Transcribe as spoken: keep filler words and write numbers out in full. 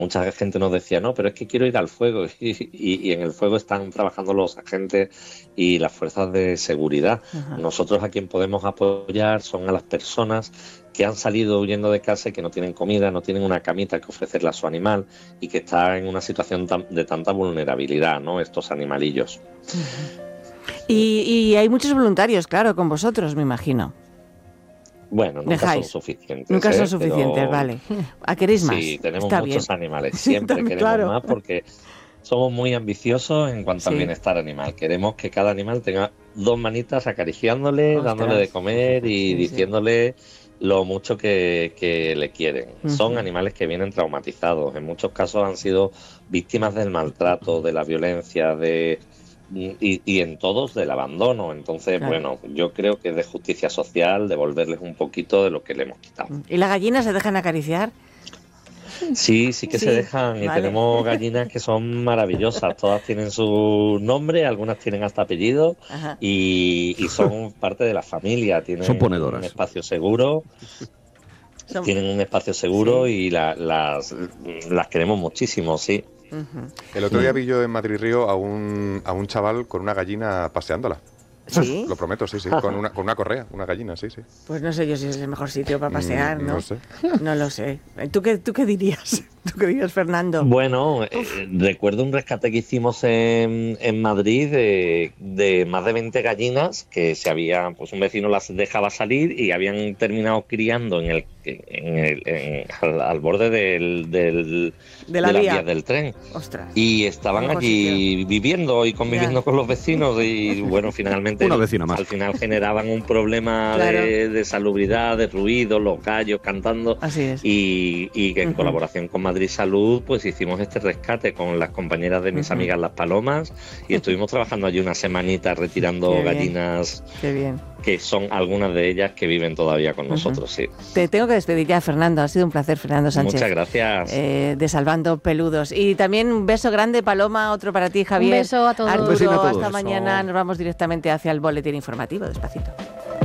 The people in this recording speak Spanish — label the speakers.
Speaker 1: mucha gente nos decía, no, pero es que quiero ir al fuego, y, y, y en el fuego están trabajando los agentes y las fuerzas de seguridad.
Speaker 2: Ajá.
Speaker 1: Nosotros a quien podemos apoyar son a las personas que han salido huyendo de casa y que no tienen comida, no tienen una camita que ofrecerle a su animal y que está en una situación tan, de tanta vulnerabilidad, ¿no? Estos animalillos.
Speaker 2: Uh-huh. Y, y hay muchos voluntarios, claro, con vosotros, me imagino.
Speaker 1: Bueno, nunca
Speaker 2: Dejáis.
Speaker 1: son suficientes.
Speaker 2: Nunca
Speaker 1: ¿eh?
Speaker 2: son suficientes,
Speaker 1: Pero,
Speaker 2: vale. ¿A queréis más?
Speaker 1: Sí, tenemos
Speaker 2: Está
Speaker 1: muchos
Speaker 2: bien.
Speaker 1: animales.
Speaker 2: Sí,
Speaker 1: Siempre
Speaker 2: también,
Speaker 1: queremos
Speaker 2: claro.
Speaker 1: más porque somos muy ambiciosos en cuanto
Speaker 2: Sí.
Speaker 1: al bienestar animal. Queremos que cada animal tenga dos manitas acariciándole,
Speaker 2: Ostras.
Speaker 1: dándole de comer y
Speaker 2: Sí,
Speaker 1: diciéndole sí. lo mucho que, que le quieren.
Speaker 2: Uh-huh.
Speaker 1: Son animales que vienen traumatizados. En muchos casos han sido víctimas del maltrato, de la violencia, de... Y, y en todos del abandono. Entonces, claro. bueno, yo creo que es de justicia social devolverles un poquito de lo que le hemos quitado.
Speaker 2: ¿Y las gallinas se dejan acariciar?
Speaker 1: Sí, sí que sí, se dejan y vale. Tenemos gallinas que son maravillosas. Todas tienen su nombre, algunas tienen hasta apellido y, y son parte de la familia. Tienen
Speaker 3: son ponedoras.
Speaker 1: Un espacio seguro. Son... Tienen un espacio seguro sí. y la, las, las queremos muchísimo, sí.
Speaker 4: Uh-huh. El otro día vi yo en Madrid Río a un, a un chaval con una gallina paseándola.
Speaker 2: ¿Sí?
Speaker 4: Lo prometo, sí, sí, con una, con una correa, una gallina, sí, sí.
Speaker 2: Pues no sé yo si es el mejor sitio para pasear,
Speaker 4: mm,
Speaker 2: ¿no?
Speaker 4: No sé.
Speaker 2: No lo sé. ¿Tú qué, tú qué dirías? ¿Tú qué dirías, Fernando?
Speaker 1: Bueno, eh, recuerdo un rescate que hicimos en, en Madrid de, de más de veinte gallinas que se habían, pues un vecino las dejaba salir y habían terminado criando en el, en el en, al, al borde del, del,
Speaker 2: de, la
Speaker 1: de las
Speaker 2: vía.
Speaker 1: vías del tren.
Speaker 2: Ostras.
Speaker 1: Y estaban allí sitio. viviendo y conviviendo ya. con los vecinos y bueno, finalmente
Speaker 3: Una vecina más.
Speaker 1: al final generaban un problema
Speaker 2: claro.
Speaker 1: de, de salubridad, de ruido, los gallos cantando.
Speaker 2: Así es.
Speaker 1: Y, y que en uh-huh. colaboración con Madrid Salud pues hicimos este rescate con las compañeras de mis uh-huh. amigas las palomas y estuvimos trabajando allí una semanita retirando
Speaker 2: Qué
Speaker 1: gallinas
Speaker 2: Qué bien.
Speaker 1: que son algunas de ellas que viven todavía con uh-huh. nosotros, sí.
Speaker 2: Te tengo que despedir ya, Fernando. Ha sido un placer, Fernando Sánchez.
Speaker 1: Muchas gracias.
Speaker 2: Eh, de Salvando Peludos. Y también un beso grande, Paloma, otro para ti, Javier.
Speaker 5: Un beso a todos.
Speaker 2: Arturo,
Speaker 3: un a todos.
Speaker 2: hasta mañana. Nos vamos directamente hacia el boletín informativo. Despacito.